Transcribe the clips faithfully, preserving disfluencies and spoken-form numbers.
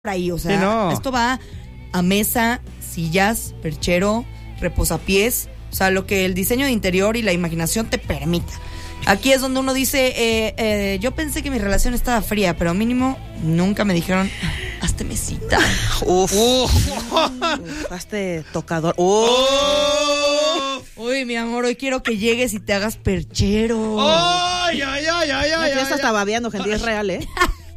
ahí, o sea, sí, no. esto va a mesa, sillas, perchero, reposapiés, o sea, lo que el diseño de interior y la imaginación te permita. Aquí es donde uno dice, eh, eh, yo pensé que mi relación estaba fría, pero mínimo nunca me dijeron, hazte mesita. Uf. Uf. Uf, hazte tocador. Uf. Uy, mi amor, hoy quiero que llegues y te hagas perchero. Ay, ay, ay, ay, La ay, fiesta ay, está babeando, gente, es real, ¿eh?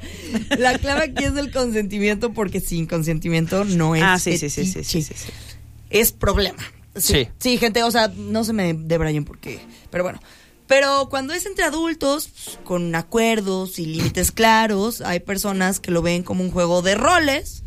La clave aquí es el consentimiento, porque sin consentimiento no es Ah, sí, sí, sí, sí, fetiche. sí, sí, sí. Es problema. Sí. Sí. Sí, gente, o sea, no se me debrayen porque... Pero bueno. Pero cuando es entre adultos, pues, con acuerdos y límites claros, hay personas que lo ven como un juego de roles.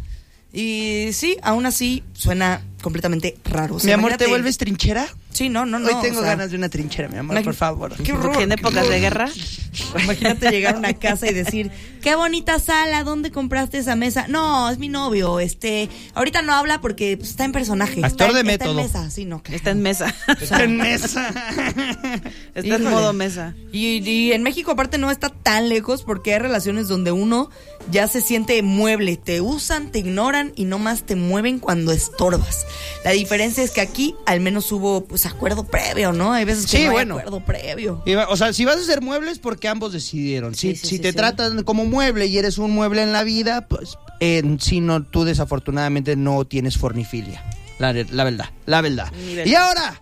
Y sí, aún así suena completamente raro. O sea, Mi amor, ¿te imagínate- vuelves trinchera? Sí, no, no, no. Hoy tengo o sea, ganas de una trinchera, mi amor, imagi- por favor. Qué horror. Porque en épocas de guerra. Imagínate llegar a una casa y decir, qué bonita sala, ¿dónde compraste esa mesa? No, es mi novio, este, ahorita no habla porque pues, está en personaje. Actor está, de está método. en mesa, sí, no. Está en mesa. Está en mesa. Está Híjole. en modo mesa. Y, y en México aparte no está tan lejos porque hay relaciones donde uno ya se siente mueble, te usan, te ignoran y nomás te mueven cuando estorbas. La diferencia es que aquí al menos hubo pues acuerdo previo, ¿no? Hay veces que Sí, no bueno. hay acuerdo previo. Y va- O sea, si vas a hacer muebles, porque ambos decidieron. Si, Sí, sí, si sí, te sí. tratan como mueble y eres un mueble en la vida, pues eh, si no, tú desafortunadamente no tienes fornifilia. La, la verdad, la verdad. Nivel. Y ahora,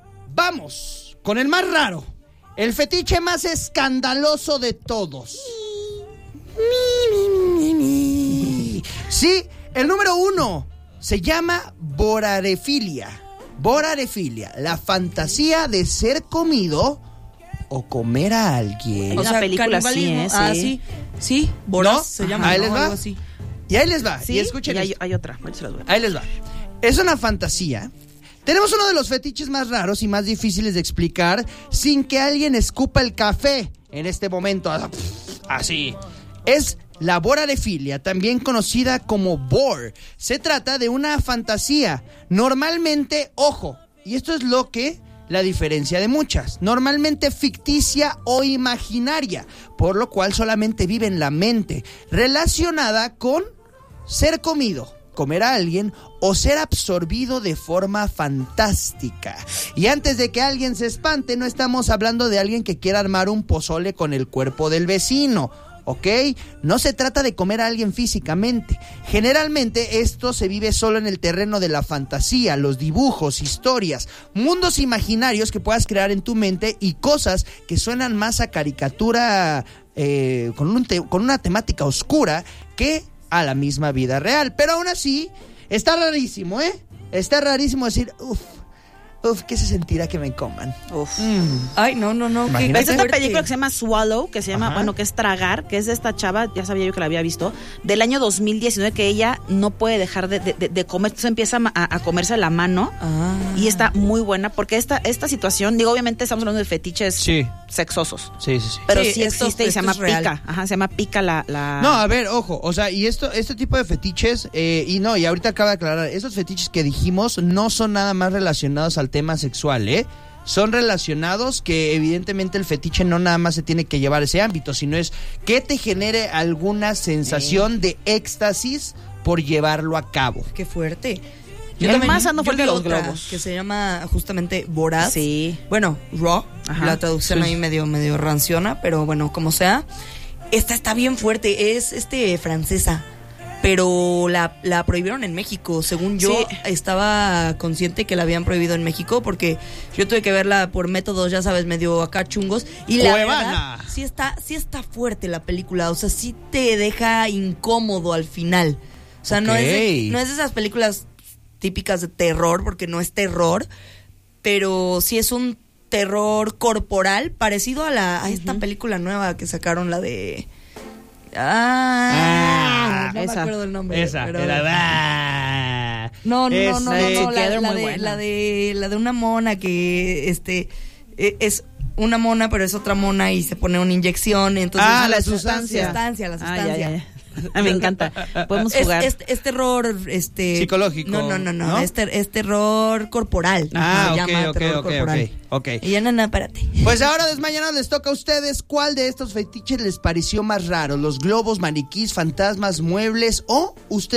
vamos con el más raro, el fetiche más escandaloso de todos. Mi, mi, mi, mi. Sí, el número uno se llama vorarefilia. Vorarefilia, la fantasía de ser comido o comer a alguien. O sea, película así, canibalismo. ¿eh? Ah, Sí. sí. Sí, voraz ¿No? se llama, Ahí ¿no? les va. Algo así. Y ahí les va, Sí, y escuchen y hay, esto. hay otra. Ahorita se las voy a- Ahí les va. Es una fantasía. Tenemos uno de los fetiches más raros y más difíciles de explicar sin que alguien escupa el café en este momento. Así. Es la vorarefilia, también conocida como vor. Se trata de una fantasía. Normalmente, ojo, y esto es lo que la diferencia de muchas. Normalmente ficticia o imaginaria, por lo cual solamente vive en la mente, relacionada con ser comido, comer a alguien o ser absorbido de forma fantástica. Y antes de que alguien se espante, no estamos hablando de alguien que quiera armar un pozole con el cuerpo del vecino, ¿ok? No se trata de comer a alguien físicamente. Generalmente esto se vive solo en el terreno de la fantasía, los dibujos, historias, mundos imaginarios que puedas crear en tu mente y cosas que suenan más a caricatura eh, con, un te- con una temática oscura que a la misma vida real. Pero aún así, está rarísimo, ¿eh? Está rarísimo decir, uff, uff, ¿qué se sentirá que me coman? Uf. Mm. Ay, no, no, no. qué- Imagínate. qué Es esta fuerte. película que se llama Swallow, que se llama, Ajá. bueno, que es tragar, que es de esta chava, ya sabía yo que la había visto, del año dos mil diecinueve, que ella no puede dejar de, de, de- de comer, entonces empieza a, a comerse la mano. Ah. Y está muy buena, porque esta, esta situación, digo, obviamente estamos hablando de fetiches Sí. sexosos, Sí, sí, sí. pero Sí, sí, esto- existe y se esto llama es real. pica. Ajá, se llama pica la... la... No, a ver, ojo, o sea, y esto, este tipo de fetiches, eh, y no, y ahorita acaba de aclarar, esos fetiches que dijimos no son nada más relacionados al tema sexual, ¿eh? Son relacionados que evidentemente el fetiche no nada más se tiene que llevar a ese ámbito, sino es que te genere alguna sensación de éxtasis por llevarlo a cabo. Qué fuerte. El más sano fue el vi de los otra globos. que se llama justamente Voraz. Sí. Bueno, Raw. Ajá. La traducción Sí. ahí medio, medio ranciona, pero bueno, como sea. Esta está bien fuerte. Es este francesa. Pero la, la prohibieron en México. Según yo, Sí. estaba consciente que la habían prohibido en México porque yo tuve que verla por métodos, ya sabes, medio acá chungos. Y la Cuevana. verdad, sí está, sí está fuerte la película. O sea, sí te deja incómodo al final. O sea, no, es de, Ok. no es de esas películas típicas de terror, porque no es terror, pero sí es un terror corporal parecido a la a esta película nueva que sacaron, la de... Ah, Ah, no esa. me acuerdo el nombre. Esa, pero- era, ah, No, no, no, no, no, este, no, la, Together, la muy de, buena. la de la de una mona que este eh, es una mona, pero es otra mona y se pone una inyección, entonces Ah, la la sustancia. sustancia, la Ah, sustancia. ya, ya, ya. Me encanta. Podemos Es, jugar. es, es terror, este... Psicológico, No, no, no, no. ¿no? Es, ter- es terror corporal. Ah, se ok, llama ok, terror ok, corporal. ok, ok. Y ya, no, no, espérate. Pues ahora, desmañanados, les toca a ustedes. ¿Cuál de estos fetiches les pareció más raro? ¿Los globos, maniquís, fantasmas, muebles o ustedes?